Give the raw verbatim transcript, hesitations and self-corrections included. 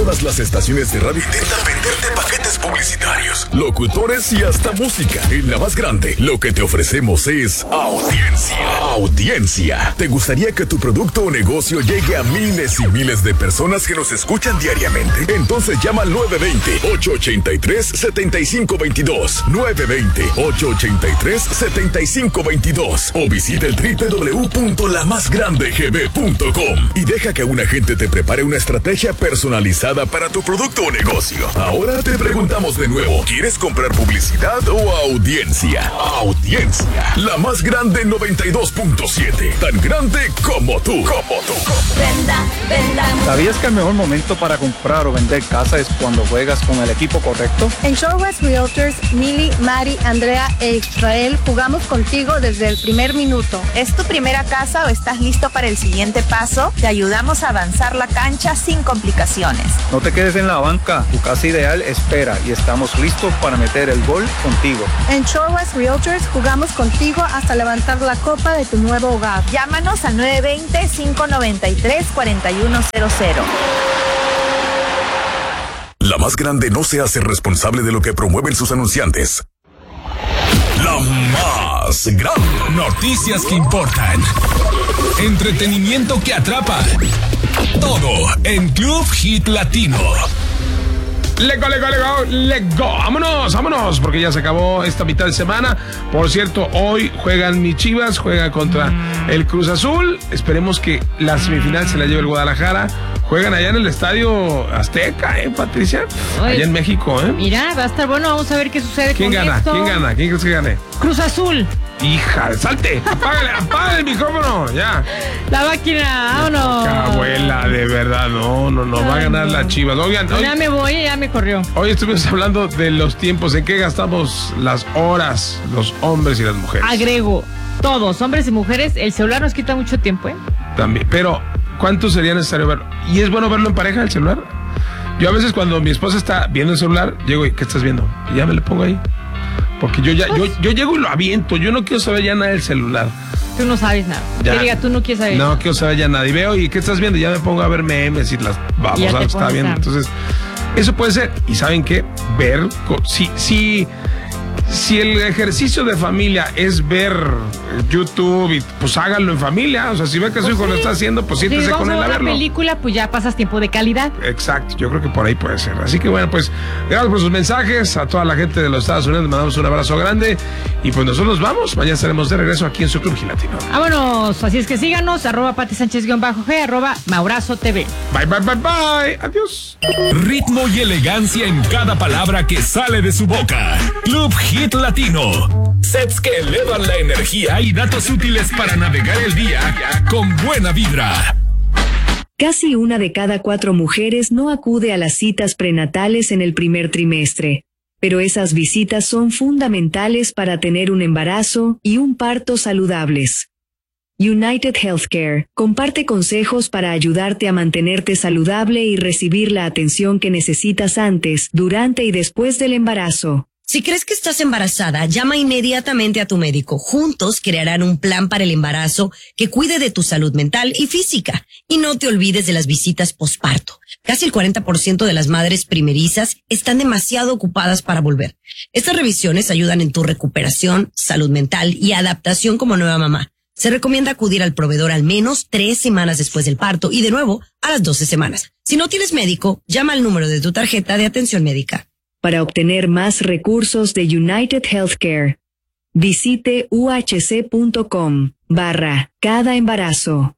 todas las estaciones de radio intentan venderte paquetes publicitarios, locutores y hasta música. En La Más Grande, lo que te ofrecemos es audiencia. Audiencia. ¿Te gustaría que tu producto o negocio llegue a miles y miles de personas que nos escuchan diariamente? Entonces llama al nueve dos cero, ocho ocho tres, siete cinco dos dos, nueve dos cero, ocho ocho tres, siete cinco dos dos o visita el doble u doble u doble u punto la más grande g b punto com y deja que un agente te prepare una estrategia personalizada para tu producto o negocio. Ahora te preguntamos de nuevo, ¿quieres comprar publicidad o audiencia? Audiencia. La Más Grande noventa y dos punto siete. Tan grande como tú. Como tú. Venda, venda. ¿Sabías que el mejor momento para comprar o vender casa es cuando juegas con el equipo correcto? En Shorewest Realtors, Mili, Mari, Andrea e Israel jugamos contigo desde el primer minuto. ¿Es tu primera casa o estás listo para el siguiente paso? Te ayudamos a avanzar la cancha sin complicaciones. No te quedes en la banca. Tu casa ideal espera y estamos listos para meter el gol contigo. En Shorewest Realtors jugamos contigo hasta levantar la copa de tu nuevo hogar. Llámanos al nueve dos cero, cinco nueve tres, cuatro uno cero cero. La Más Grande no se hace responsable de lo que promueven sus anunciantes. La Más Grande. Noticias que importan. Entretenimiento que atrapa. Todo en Club Hit Latino. Let go, let go, let go, let go. Vámonos, vámonos, porque ya se acabó esta mitad de semana. Por cierto, hoy juegan mis Chivas, juega contra el Cruz Azul. Esperemos que la semifinal se la lleve el Guadalajara. Juegan allá en el Estadio Azteca, ¿eh, Patricia? Oye, allá en México, ¿eh? Mira, va a estar bueno, vamos a ver qué sucede ¿Quién con gana? esto. ¿Quién gana? ¿Quién crees que gane? Cruz Azul. Hija, salte, apágale, apágale el micrófono, ya. La máquina, vámonos. Abuela, de verdad, no, no, no, va a ganar la Chivas. Oigan, hoy, Ya me voy, ya me corrió. hoy estuvimos hablando de los tiempos, en qué gastamos las horas, los hombres y las mujeres. Agrego, todos, hombres y mujeres, el celular nos quita mucho tiempo, ¿eh? También, pero ¿cuánto sería necesario verlo? ¿Y es bueno verlo en pareja, el celular? Yo a veces cuando mi esposa está viendo el celular, llego y, ¿qué estás viendo? Y ya me lo pongo ahí. Porque yo ya, yo, yo llego y lo aviento, yo no quiero saber ya nada del celular. Tú no sabes nada. Ya. Que diga, tú no quieres saber. No quiero saber ya nada. Y veo, ¿y qué estás viendo? Y ya me pongo a ver memes y las vamos Ya a te está pones viendo. a- Entonces, eso puede ser. ¿Y saben qué? Ver, co- si, si, si el ejercicio de familia es ver YouTube, y, pues háganlo en familia. O sea, si ve que su Pues hijo sí. lo está haciendo, pues Si siéntese vamos con a él ver a una verlo. película, pues ya pasas tiempo de calidad. Exacto, yo creo que por ahí puede ser. Así que bueno, pues gracias por sus mensajes. A toda la gente de los Estados Unidos les mandamos un abrazo grande. Y pues nosotros nos vamos. Mañana estaremos de regreso aquí en su Club Gilatino. Vámonos, así es que síganos, arroba Pati Sánchez-G, arroba Maurazo T V. Bye, bye, bye, bye. Adiós. Ritmo y elegancia en cada palabra que sale de su boca. Club Hit Latino. Sets que elevan la energía y datos útiles para navegar el día con buena vibra. Casi una de cada cuatro mujeres no acude a las citas prenatales en el primer trimestre, pero esas visitas son fundamentales para tener un embarazo y un parto saludables. United Healthcare comparte consejos para ayudarte a mantenerte saludable y recibir la atención que necesitas antes, durante y después del embarazo. Si crees que estás embarazada, llama inmediatamente a tu médico. Juntos crearán un plan para el embarazo que cuide de tu salud mental y física. Y no te olvides de las visitas posparto. Casi el cuarenta por ciento de las madres primerizas están demasiado ocupadas para volver. Estas revisiones ayudan en tu recuperación, salud mental y adaptación como nueva mamá. Se recomienda acudir al proveedor al menos tres semanas después del parto y de nuevo a las doce semanas. Si no tienes médico, llama al número de tu tarjeta de atención médica. Para obtener más recursos de United Healthcare, visite uhc punto com barra cada embarazo.